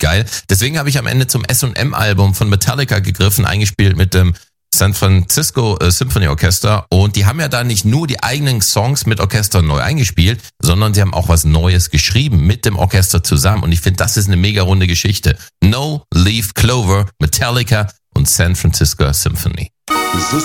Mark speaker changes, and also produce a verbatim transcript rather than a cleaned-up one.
Speaker 1: geil. Deswegen habe ich am Ende zum S und M-Album von Metallica gegriffen, eingespielt mit dem San Francisco äh, Symphony Orchester. Und die haben ja da nicht nur die eigenen Songs mit Orchester neu eingespielt, sondern sie haben auch was Neues geschrieben mit dem Orchester zusammen. Und ich finde, das ist eine mega runde Geschichte. No Leaf Clover, Metallica und San Francisco Symphony.
Speaker 2: This is